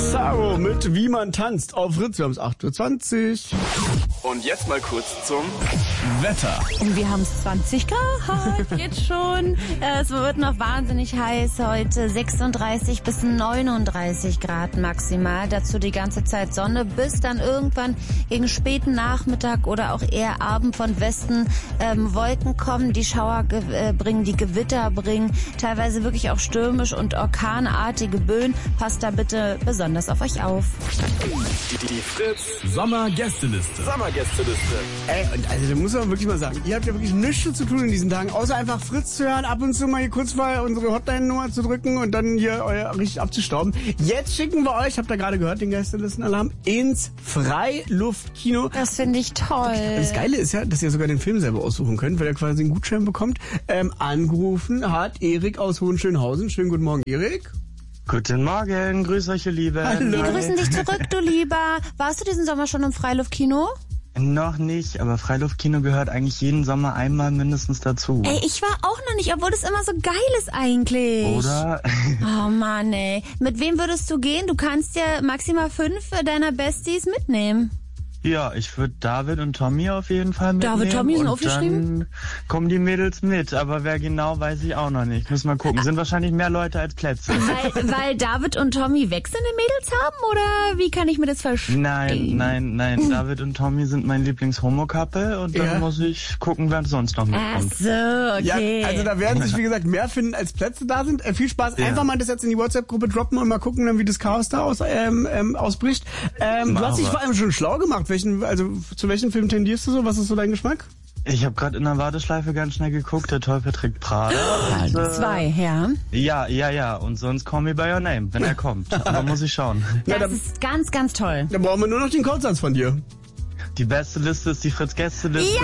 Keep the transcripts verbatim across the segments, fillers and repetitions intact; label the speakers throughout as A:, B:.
A: Saro mit Wie man tanzt auf Fritz. Wir haben es acht Uhr zwanzig.
B: Und jetzt mal kurz zum
A: Wetter.
C: Und wir haben es zwanzig Grad jetzt schon. Es wird noch wahnsinnig heiß heute. sechsunddreißig bis neununddreißig Grad maximal. Dazu die ganze Zeit Sonne, bis dann irgendwann gegen späten Nachmittag oder auch eher Abend von Westen ähm, Wolken kommen, die Schauer äh, bringen, die Gewitter bringen. Teilweise wirklich auch stürmisch und orkanartige Böen. Passt da bitte besonders auf euch auf.
B: Die, die, die Fritz
A: Sommergästeliste.
B: Sommergästeliste.
A: Ey, und also da muss man wirklich mal sagen, ihr habt ja wirklich nichts zu tun in diesen Tagen, außer einfach Fritz zu hören, ab und zu mal hier kurz mal unsere Hotline-Nummer zu drücken und dann hier euer richtig abzustauben. Jetzt schicken wir euch, habt ihr gerade gehört, den Gästelistenalarm, ins Freiluftkino.
C: Das finde ich toll.
A: Das Geile ist ja, dass ihr sogar den Film selber aussuchen könnt, weil ihr quasi einen Gutschein bekommt. Ähm, angerufen hat Erik aus Hohenschönhausen. Schönen guten Morgen, Erik.
D: Guten Morgen, grüß euch, ihr Lieben.
A: Hallo.
C: Wir grüßen dich zurück, du Lieber. Warst du diesen Sommer schon im Freiluftkino?
D: Noch nicht, aber Freiluftkino gehört eigentlich jeden Sommer einmal mindestens dazu.
C: Ey, ich war auch noch nicht, obwohl das immer so geil ist eigentlich.
D: Oder?
C: Oh Mann, ey. Mit wem würdest du gehen? Du kannst ja maximal fünf deiner Besties mitnehmen.
D: Ja, ich würde David und Tommy auf jeden Fall mitnehmen.
C: David, Tommy sind
D: und
C: aufgeschrieben?
D: Dann kommen die Mädels mit, aber wer genau, weiß ich auch noch nicht. Müssen mal gucken. Sind wahrscheinlich mehr Leute als Plätze.
C: Weil, weil David und Tommy wechselnde Mädels haben, oder wie kann ich mir das verstehen?
D: Nein, nein, nein. David und Tommy sind mein Lieblings-Homo-Couple und dann
A: Ja.
D: muss ich gucken, wer sonst noch
C: Ach
D: mitkommt.
C: so, okay.
A: Ja, also da werden sich, wie gesagt, mehr finden, als Plätze da sind. Äh, viel Spaß.
D: Ja.
A: Einfach mal das jetzt in die WhatsApp-Gruppe droppen und mal gucken, dann, wie das Chaos da aus, ähm, ähm, ausbricht. Ähm, du hast dich
D: wir.
A: vor allem schon schlau gemacht. Welchen, also zu welchem Film tendierst du so? Was ist so dein Geschmack?
D: Ich habe gerade in der Warteschleife ganz schnell geguckt, der Teufel trägt Prada. Und, äh,
C: Zwei, ja.
D: Ja, ja, ja. Und sonst Call Me By Your Name, wenn er kommt. Aber muss ich schauen.
A: Ja,
C: Das
A: da-
C: ist ganz, ganz toll.
A: Dann brauchen wir nur noch den Codesatz von dir.
D: Die beste Liste ist die Fritz-Gäste-Liste.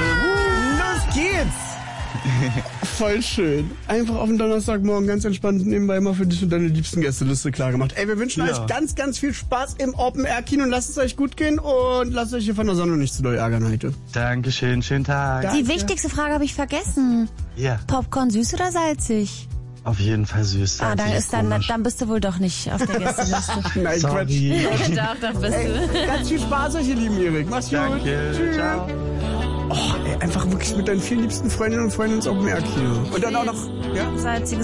A: Los geht's! Voll schön. Einfach auf den Donnerstagmorgen ganz entspannt nebenbei mal für dich und deine liebsten Gästeliste klar gemacht. Ey, wir wünschen
D: Ja.
A: euch ganz, ganz viel Spaß im Open-Air-Kino und lasst es euch gut gehen und lasst euch hier von der Sonne nicht zu doll ärgern heute.
D: Dankeschön, schönen Tag.
A: Ja.
C: Die wichtigste Frage habe ich vergessen.
D: Ja,
C: Popcorn süß oder salzig?
D: auf jeden Fall süß.
C: Ah, dann
D: Salzig
C: ist dann,
D: komisch.
C: dann bist du wohl doch nicht auf der Gästeliste.
A: Nein,
D: Sorry.
C: Doch, doch bist
A: Ey, ganz viel Spaß euch, ihr lieben Erik. Mach's gut.
D: Danke,
A: Tschüss.
D: ciao.
A: Oh, ey, einfach wirklich mit deinen vielen liebsten Freundinnen und Freunden ins Open-Air-Kino. Und dann auch noch, ja?
C: Salziges